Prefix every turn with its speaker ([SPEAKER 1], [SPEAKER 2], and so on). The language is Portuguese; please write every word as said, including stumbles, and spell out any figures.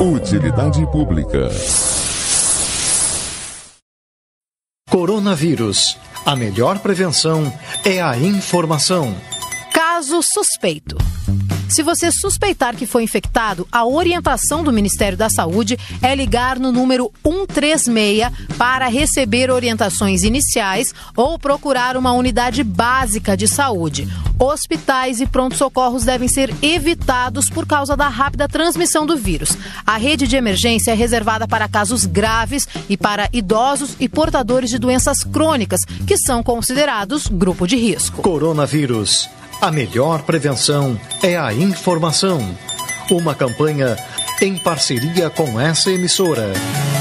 [SPEAKER 1] Utilidade pública.
[SPEAKER 2] Coronavírus. A melhor prevenção é a informação.
[SPEAKER 3] Caso suspeito. Se você suspeitar que foi infectado, a orientação do Ministério da Saúde é ligar no número um três seis para receber orientações iniciais ou procurar uma unidade básica de saúde. Hospitais e pronto-socorros devem ser evitados por causa da rápida transmissão do vírus. A rede de emergência é reservada para casos graves e para idosos e portadores de doenças crônicas, que são considerados grupo de risco.
[SPEAKER 2] Coronavírus. A melhor prevenção é a informação. Uma campanha em parceria com essa emissora.